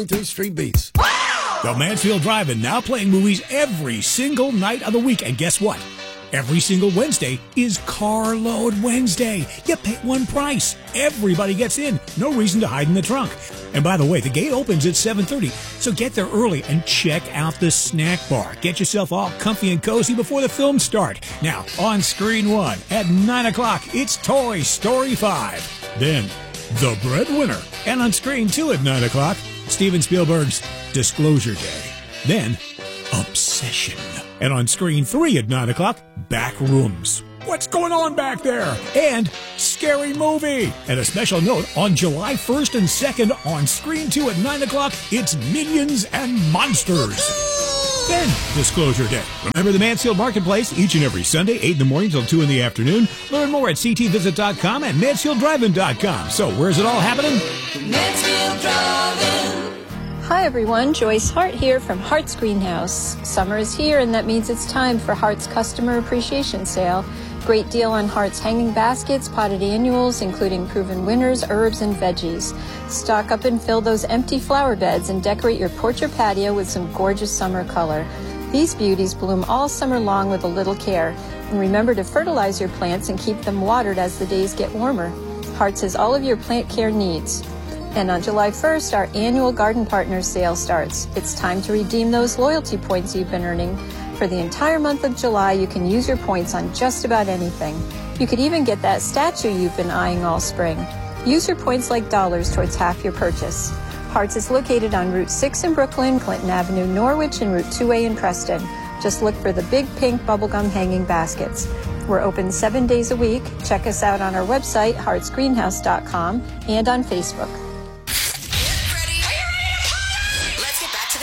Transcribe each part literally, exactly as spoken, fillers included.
Two Street Beats. The Mansfield Drive-In now playing movies every single night of the week. And guess what? Every single Wednesday is Carload Wednesday. You pay one price. Everybody gets in. No reason to hide in the trunk. And by the way, the gate opens at seven thirty, so get there early and check out the snack bar. Get yourself all comfy and cozy before the films start. Now, on Screen one at nine o'clock, it's Toy Story five. Then, The Breadwinner. And on Screen two at nine o'clock, Steven Spielberg's Disclosure Day. Then, Obsession. And on Screen three at nine o'clock, Backrooms. What's going on back there? And Scary Movie. And a special note, on July first and second on Screen two at nine o'clock, it's Minions and Monsters. Then Disclosure Day. Remember the Mansfield Marketplace each and every Sunday, eight in the morning till two in the afternoon. Learn more at c t visit dot com and mansfield drive in dot com. So where's it all happening? Mansfield Drive-In. Hi everyone, Joyce Hart here from Hart's Greenhouse. Summer is here and that means it's time for Hart's Customer Appreciation Sale. Great deal on Hart's hanging baskets, potted annuals, including proven winners, herbs, and veggies. Stock up and fill those empty flower beds and decorate your porch or patio with some gorgeous summer color. These beauties bloom all summer long with a little care. And remember to fertilize your plants and keep them watered as the days get warmer. Hart's has all of your plant care needs. And on July first, our annual Garden Partners sale starts. It's time to redeem those loyalty points you've been earning. For the entire month of July, you can use your points on just about anything. You could even get that statue you've been eyeing all spring. Use your points like dollars towards half your purchase. Hart's is located on Route six in Brooklyn, Clinton Avenue, Norwich, and Route two A in Preston. Just look for the big pink bubblegum hanging baskets. We're open seven days a week. Check us out on our website, harts greenhouse dot com, and on Facebook.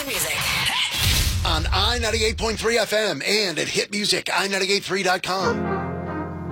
On I ninety-eight point three F M and at hit music I ninety-eight three dot com.